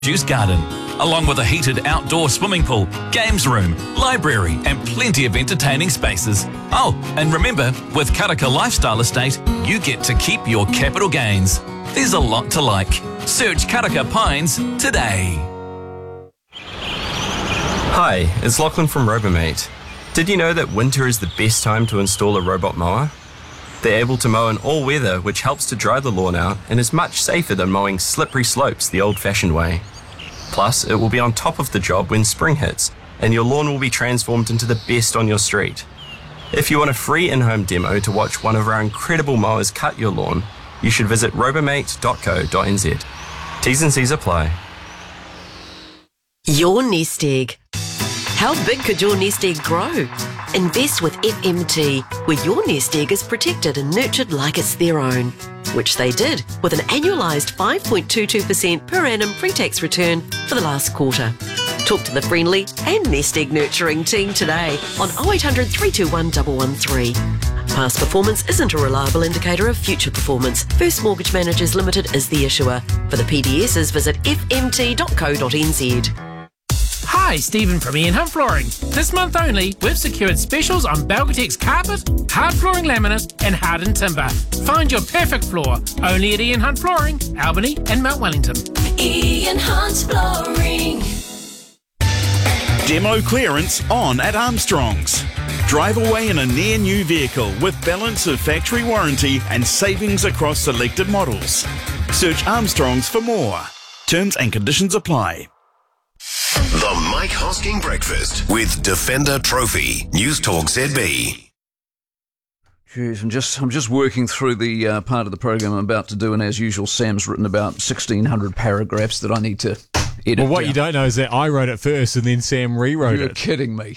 Juice Garden, along with a heated outdoor swimming pool, games room, library and plenty of entertaining spaces. Oh, and remember, with Karaka Lifestyle Estate, you get to keep your capital gains. There's a lot to like. Search Karaka Pines today. Hi, it's Lachlan from Robomate. Did you know that winter is the best time to install a robot mower? They're able to mow in all weather, which helps to dry the lawn out and is much safer than mowing slippery slopes the old-fashioned way. Plus, it will be on top of the job when spring hits, and your lawn will be transformed into the best on your street. If you want a free in-home demo to watch one of our incredible mowers cut your lawn, you should visit robomate.co.nz. T's and C's apply. Your nest egg. How big could your nest egg grow? Invest with FMT, where your nest egg is protected and nurtured like it's their own, which they did with an annualised 5.22% per annum pre-tax return for the last quarter. Talk to the friendly and nest egg nurturing team today on 0800 321 113. Past performance isn't a reliable indicator of future performance. First Mortgage Managers Limited is the issuer. For the PDSs, visit fmt.co.nz. Hi, Stephen from Ian Hunt Flooring. This month only, we've secured specials on Belgatex carpet, hard flooring laminate and hardened timber. Find your perfect floor only at Ian Hunt Flooring, Albany and Mount Wellington. Ian Hunt Flooring. Demo clearance on at Armstrong's. Drive away in a near new vehicle with balance of factory warranty and savings across selected models. Search Armstrong's for more. Terms and conditions apply. The Mike Hosking Breakfast with Defender Trophy. News Talk ZB. Jeez, I'm just working through the part of the program I'm about to do, and as usual, Sam's written about 1,600 paragraphs that I need to edit. Well, what down. you don't know is that I wrote it first, and then Sam rewrote You're it. kidding me.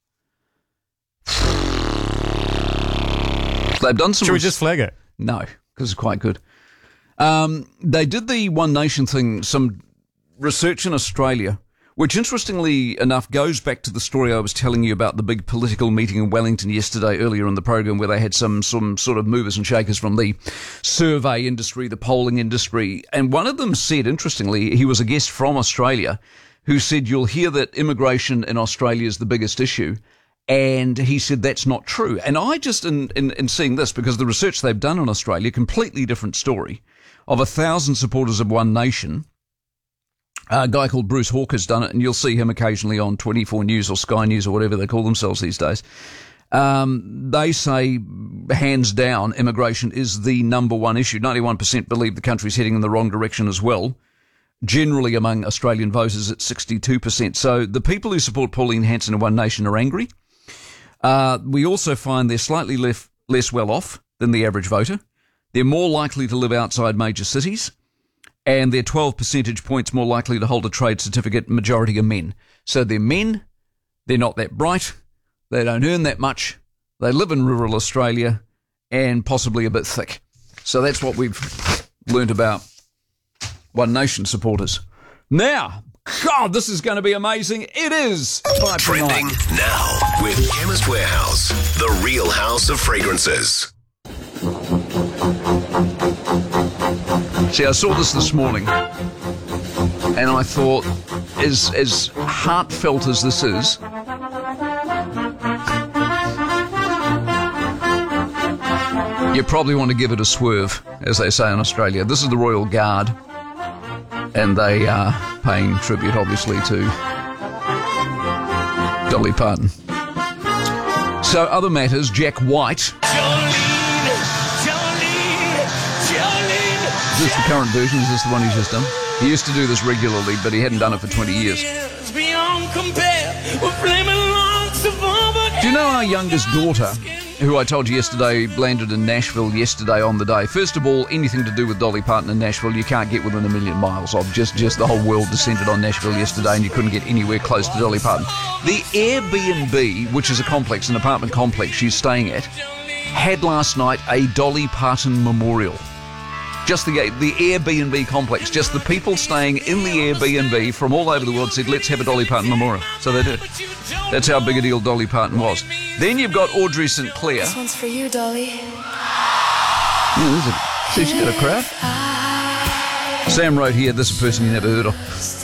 They've done some. Should we just flag it? No, because it's quite good. They did the One Nation thing, some research in Australia, which interestingly enough goes back to the story I was telling you about the big political meeting in Wellington yesterday earlier in the program, where they had some sort of movers and shakers from the survey industry, the polling industry. And one of them said, interestingly, he was a guest from Australia, who said, you'll hear that immigration in Australia is the biggest issue. And he said that's not true. And I just, in seeing this, because the research they've done in Australia, completely different story, of 1,000 supporters of One Nation. A guy called Bruce Hawker's done it, and you'll see him occasionally on 24 News or Sky News or whatever they call themselves these days. They say, hands down, immigration is the number one issue. 91% believe the country's heading in the wrong direction as well. Generally among Australian voters, it's 62%. So the people who support Pauline Hanson and One Nation are angry. We also find they're slightly less well off than the average voter. They're more likely to live outside major cities. And they're 12 percentage points more likely to hold a trade certificate. Majority are men. So they're men, they're not that bright, they don't earn that much, they live in rural Australia, and possibly a bit thick. So that's what we've learnt about One Nation supporters. Now, God, this is going to be amazing. It is 5 Trending now with Chemist Warehouse, the real house of fragrances. See, I saw this morning, and I thought, as heartfelt as this is, you probably want to give it a swerve, as they say in Australia. This is the Royal Guard, and they are paying tribute, obviously, to Dolly Parton. So, other matters, Jack White. Is this the current version? Is this the one he's just done? He used to do this regularly, but he hadn't done it for 20 years. Do you know our youngest daughter, who I told you yesterday landed in Nashville yesterday on the day? First of all, anything to do with Dolly Parton in Nashville, you can't get within a million miles of. Just the whole world descended on Nashville yesterday, and you couldn't get anywhere close to Dolly Parton. The Airbnb, which is a complex, an apartment complex she's staying at, had last night a Dolly Parton memorial. Just the Airbnb complex, just the people staying in the Airbnb from all over the world said, let's have a Dolly Parton memorial. So they did. That's how big a deal Dolly Parton was. Then you've got Audrey St. Clair. This one's for you, Dolly. See, she's got a crowd. Sam wrote here, this is a person you never heard of.